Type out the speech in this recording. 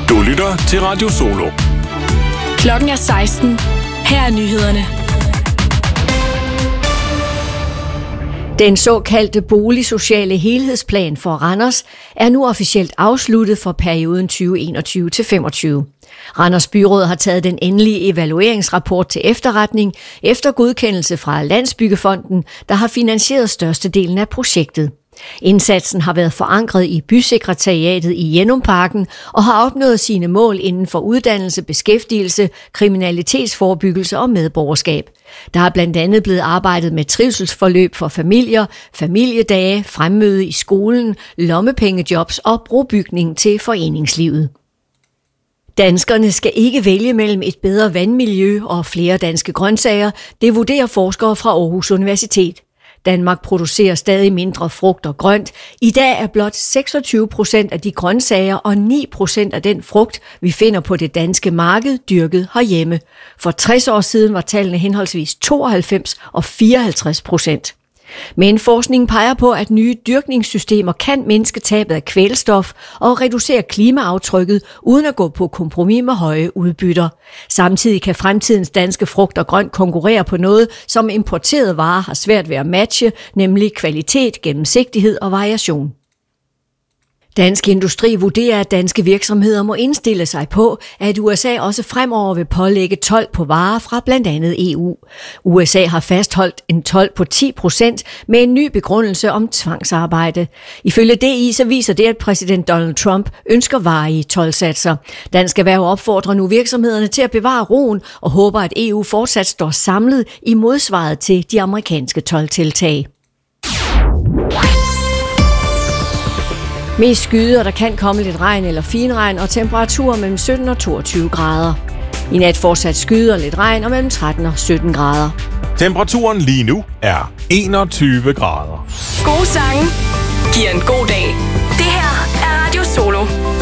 Du lytter til Radio Solo. Klokken er 16. Her er nyhederne. Den såkaldte boligsociale helhedsplan for Randers er nu officielt afsluttet for perioden 2021-25. Randers Byråd har taget den endelige evalueringsrapport til efterretning efter godkendelse fra Landsbyggefonden, der har finansieret størstedelen af projektet. Indsatsen har været forankret i bysekretariatet i Jennumparken og har opnået sine mål inden for uddannelse, beskæftigelse, kriminalitetsforebyggelse og medborgerskab. Der er blandt andet blevet arbejdet med trivselsforløb for familier, familiedage, fremmøde i skolen, lommepengejobs og brobygning til foreningslivet. Danskerne skal ikke vælge mellem et bedre vandmiljø og flere danske grøntsager, det vurderer forskere fra Aarhus Universitet. Danmark producerer stadig mindre frugt og grønt. I dag er blot 26% af de grøntsager og 9% af den frugt, vi finder på det danske marked, dyrket herhjemme. For 60 år siden var tallene henholdsvis 92 og 54%. Men forskningen peger på, at nye dyrkningssystemer kan mindske tabet af kvælstof og reducere klimaaftrykket uden at gå på kompromis med høje udbytter. Samtidig kan fremtidens danske frugt og grønt konkurrere på noget, som importerede varer har svært ved at matche, nemlig kvalitet, gennemsigtighed og variation. Dansk Industri vurderer, at danske virksomheder må indstille sig på, at USA også fremover vil pålægge told på varer fra blandt andet EU. USA har fastholdt en told på 10% med en ny begrundelse om tvangsarbejde. Ifølge DI så viser det, at præsident Donald Trump ønsker varige toldsatser. Dansk Erhverv opfordrer nu virksomhederne til at bevare roen og håber, at EU fortsat står samlet i modsvaret til de amerikanske toldtiltag. Mest skyde, og der kan komme lidt regn eller finregn og temperaturer mellem 17 og 22 grader. I nat fortsat skyde og lidt regn og mellem 13 og 17 grader. Temperaturen lige nu er 21 grader. Gode sange giver en god dag. Det her er Radio Solo.